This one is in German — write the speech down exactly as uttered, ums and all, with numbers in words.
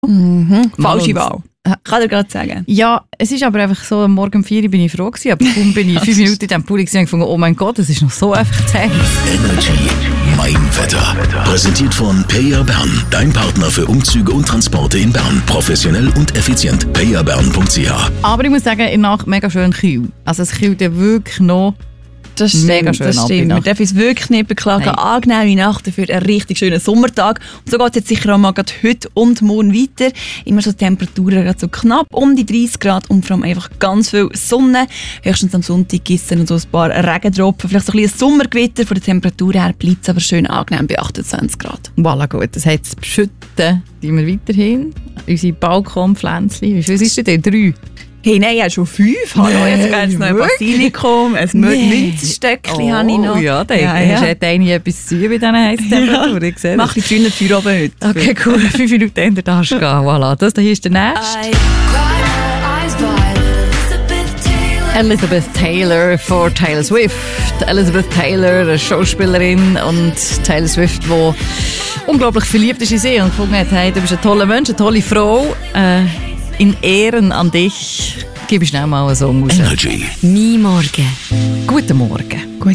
Mhm. Falsche Wahl. Kann ich gerade sagen. Ja, es ist aber einfach so, morgen um vier Uhr bin ich froh gewesen, aber kaum bin ich fünf Minuten in diesem Pool gewesen und gefunden, oh mein Gott, das ist noch so einfach zu heiß. Energy Mein Wetter. Präsentiert von Payer Bern, dein Partner für Umzüge und Transporte in Bern. Professionell und effizient. payer bern punkt c h. Aber ich muss sagen, in der Nacht mega schön kühl. Also es kühlt ja wirklich noch. Das stimmt, mega schön das stimmt. Wir dürfen uns wirklich nicht beklagen. Nein. Angenehme Nacht für einen richtig schönen Sommertag. Und so geht es jetzt sicher auch mal heute und morgen weiter. Immer so Temperaturen so knapp um die dreißig Grad und vor allem einfach ganz viel Sonne. Höchstens am Sonntag gibt es noch so ein paar Regentropfen. Vielleicht so ein bisschen Sommergewitter. Von der Temperatur her bleibt es aber schön angenehm bei achtundzwanzig Grad. Voilà, gut. Das heisst, beschütten die wir weiterhin. Unsere Balkonpflänzchen. Wie viel ist denn? Drei? Hey, nein, ich habe schon fünf. Hallo, nee, jetzt gibt es noch ein Basilikum, ein nee. Minzstöckchen oh, habe ich noch. Ja, da ja, ja. hast du eine etwas zu tun bei diesen heißen Temperaturen. Ja. Mach die früher Feuer oben heute. Okay, cool. Fünf Minuten in der Tasche gehen. Voilà, das hier ist der nächste. Elizabeth Taylor für Taylor Swift. Elizabeth Taylor, eine Schauspielerin, und Taylor Swift, die unglaublich verliebt ist in sie und gefunden hat, hey, du bist ein toller Mensch, eine tolle Frau. Äh, in Ehren an dich gebe ich schnell mal einen Song raus. Energy. Nie Morgen. Guten Morgen.